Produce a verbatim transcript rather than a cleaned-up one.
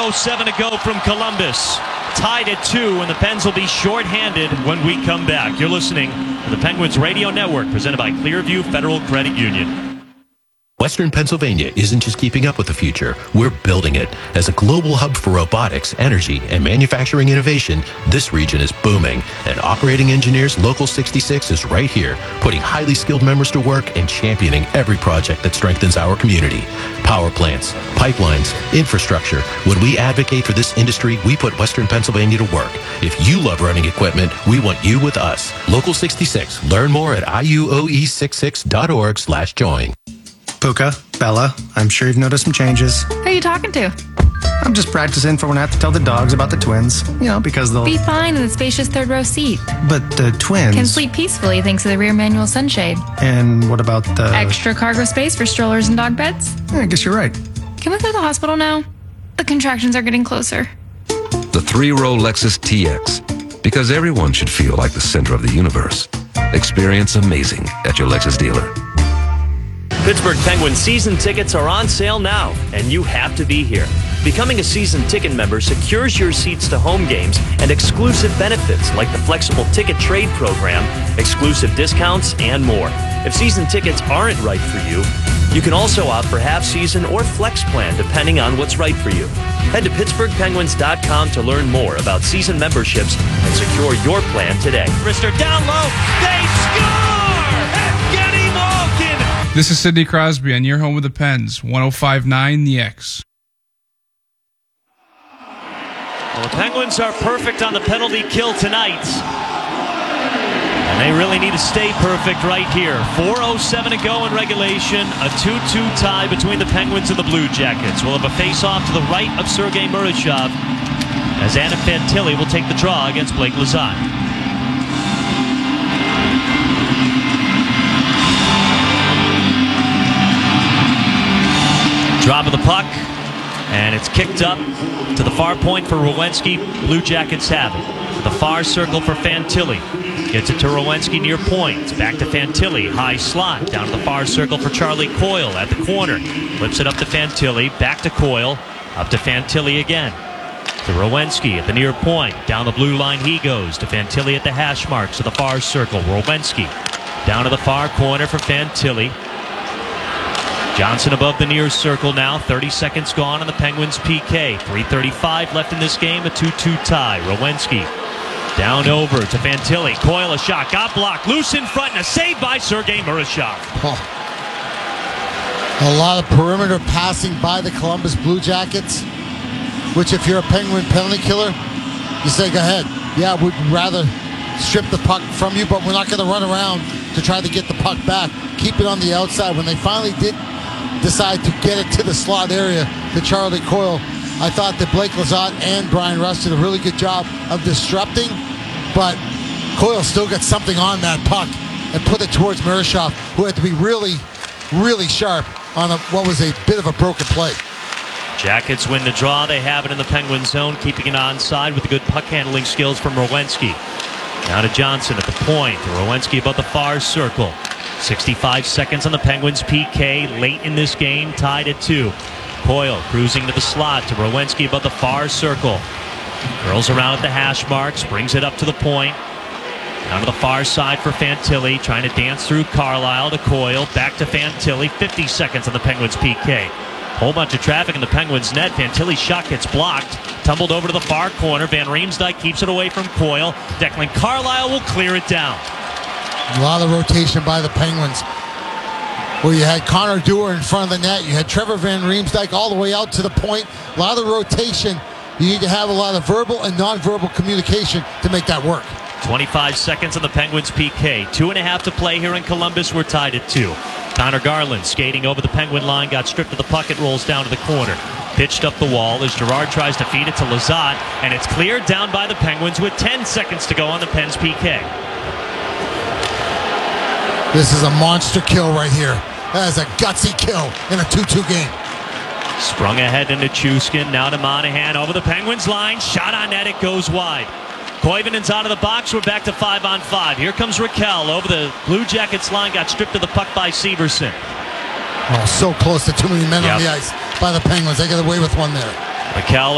oh seven to go from Columbus. Tied at two, and the Pens will be shorthanded when we come back. You're listening to the Penguins Radio Network, presented by Clearview Federal Credit Union. Western Pennsylvania isn't just keeping up with the future, we're building it. As a global hub for robotics, energy, and manufacturing innovation, this region is booming. And Operating Engineers Local sixty-six is right here, putting highly skilled members to work and championing every project that strengthens our community. Power plants, pipelines, infrastructure. When we advocate for this industry, we put Western Pennsylvania to work. If you love running equipment, we want you with us. Local sixty-six. Learn more at I U O E sixty-six dot org slash join. Puka, Bella, I'm sure you've noticed some changes. Who are you talking to? I'm just practicing for when I have to tell the dogs about the twins. You know, because they'll... Be fine in the spacious third row seat. But the twins... Can sleep peacefully thanks to the rear manual sunshade. And what about the... Extra cargo space for strollers and dog beds? Yeah, I guess you're right. Can we go to the hospital now? The contractions are getting closer. The three-row Lexus T X. Because everyone should feel like the center of the universe. Experience amazing at your Lexus dealer. Pittsburgh Penguins season tickets are on sale now, and you have to be here. Becoming a season ticket member secures your seats to home games and exclusive benefits like the flexible ticket trade program, exclusive discounts, and more. If season tickets aren't right for you, you can also opt for half-season or flex plan depending on what's right for you. Head to Pittsburgh Penguins dot com to learn more about season memberships and secure your plan today. Rister down low, they score! Evgeny Malkin! This is Sidney Crosby on your home with the Pens, one oh five point nine The X. Well, the Penguins are perfect on the penalty kill tonight. And they really need to stay perfect right here. four oh seven to go in regulation. A two two tie between the Penguins and the Blue Jackets. We'll have a face-off to the right of Sergei Murashov as Anna Fantilli will take the draw against Blake Lizotte. Drop of the puck, and it's kicked up to the far point for Rowensky. Blue Jackets have it. The far circle for Fantilli. Gets it to Rowensky near point. Back to Fantilli. High slot. Down to the far circle for Charlie Coyle at the corner. Flips it up to Fantilli. Back to Coyle. Up to Fantilli again. To Rowensky at the near point. Down the blue line he goes. To Fantilli at the hash marks to the far circle. Rowensky. Down to the far corner for Fantilli. Johnson above the near circle now. thirty seconds gone on the Penguins P K. three thirty-five left in this game. A two two tie. Rowensky down over to Fantilli. Coyle a shot. Got blocked. Loose in front and a save by Sergei Murashov. Oh. A lot of perimeter passing by the Columbus Blue Jackets, which if you're a Penguin penalty killer, you say, go ahead. Yeah, we'd rather strip the puck from you, but we're not going to run around to try to get the puck back. Keep it on the outside. When they finally did decide to get it to the slot area to Charlie Coyle, I thought that Blake Lizotte and Brian Rust did a really good job of disrupting, but Coyle still got something on that puck and put it towards Murashov, who had to be really, really sharp on a, what was a bit of a broken play. Jackets win the draw. They have it in the Penguin zone, keeping it onside with the good puck handling skills from Rowensky. Now to Johnson at the point. Rowensky above the far circle. sixty-five seconds on the Penguins P K late in this game, tied at two. Coyle cruising to the slot to Rowensky above the far circle. Curls around at the hash marks, brings it up to the point. Down to the far side for Fantilli, trying to dance through Carlisle to Coyle, back to Fantilli. fifty seconds on the Penguins P K. Whole bunch of traffic in the Penguins net. Fantilli's shot gets blocked. Tumbled over to the far corner. Van Riemsdyk keeps it away from Coyle. Declan Carlisle will clear it down. A lot of rotation by the Penguins, where you had Connor Dewar in front of the net. You had Trevor Van Riemsdyk all the way out to the point. A lot of rotation. You need to have a lot of verbal and non-verbal communication to make that work. twenty-five seconds on the Penguins P K. Two and a half to play here in Columbus. We're tied at two. Connor Garland skating over the Penguin line. Got stripped of the puck. It rolls down to the corner. Pitched up the wall as Girard tries to feed it to Lizotte. And it's cleared down by the Penguins with ten seconds to go on the Pens P K. This is a monster kill right here. That is a gutsy kill in a two two game. Sprung ahead into Chuskin. Now to Monahan over the Penguins line. Shot on net. It goes wide. Koivinen's out of the box. We're back to five on five. Here comes Raquel over the Blue Jackets line. Got stripped of the puck by Severson. Oh, so close to too many men yep. on the ice by the Penguins. They get away with one there. Raquel